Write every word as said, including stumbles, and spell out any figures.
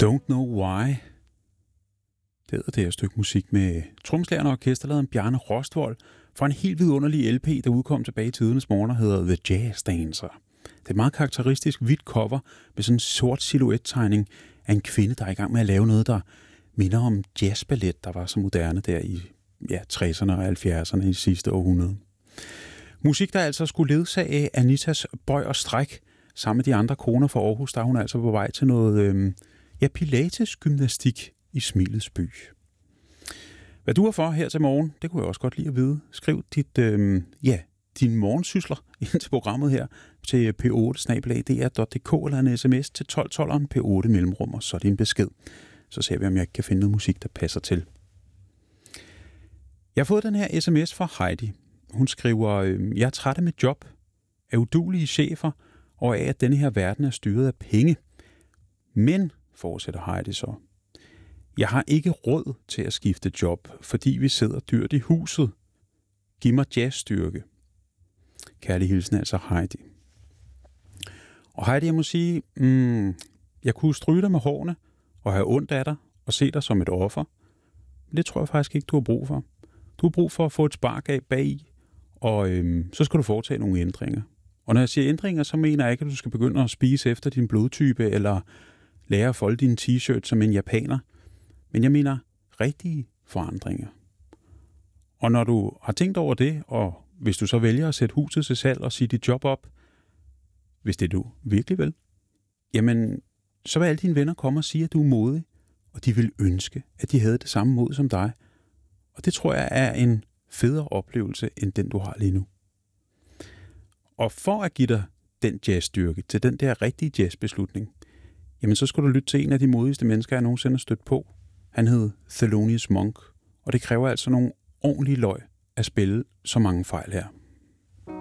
Don't Know Why. Det hedder det her stykke musik med trommeslageren og orkesterlederen Bjarne Rostvold fra en helt vidunderlig L P, der udkom tilbage i tidernes morgen, og hedder The Jazz Dancer. Det er et meget karakteristisk hvidt cover med sådan en sort silhouettegning af en kvinde, der er i gang med at lave noget, der minder om jazzballet, der var så moderne der i ja, tresserne og halvfjerdserne i sidste århundrede. Musik, der altså skulle ledsage Anitas bøj og stræk sammen med de andre koner fra Aarhus, der er hun altså på vej til noget øh, ja, pilates-gymnastik i Smilets by. Hvad du er for her til morgen, det kunne jeg også godt lide at vide. Skriv dit, øh, ja, dine morgensysler ind til programmet her til p otte snabel-a d r punktum d k eller en sms til tolv tolv p otte mellemrum, og så er din besked. Så ser vi, om jeg kan finde noget musik, der passer til. Jeg har fået den her sms fra Heidi. Hun skriver, øh, jeg er træt af mit job, af uduelige chefer, og af, at denne her verden er styret af penge. Men, fortsætter Heidi så, jeg har ikke råd til at skifte job, fordi vi sidder dyrt i huset. Giv mig jazzstyrke. Kærlig hilsen altså Heidi. Og Heidi, jeg må sige, mm, jeg kunne stryge dig med hårene og have ondt af dig og se dig som et offer. Men det tror jeg faktisk ikke, du har brug for. Du har brug for at få et spark af bag, og øhm, så skal du foretage nogle ændringer. Og når jeg siger ændringer, så mener jeg ikke, at du skal begynde at spise efter din blodtype, eller lære at folde din t-shirt som en japaner. Men jeg mener rigtige forandringer. Og når du har tænkt over det, og hvis du så vælger at sætte huset til salg og sige dit job op, hvis det er du virkelig vil, jamen så vil alle dine venner komme og sige, at du er modig, og de vil ønske, at de havde det samme mod som dig. Og det tror jeg er en federe oplevelse, end den du har lige nu. Og for at give dig den jazzstyrke til den der rigtige jazzbeslutning, jamen så skal du lytte til en af de modigste mennesker, jeg nogensinde har stødt på. Han hed Thelonious Monk, og det kræver altså nogle ordentlige løg at spille så mange fejl her.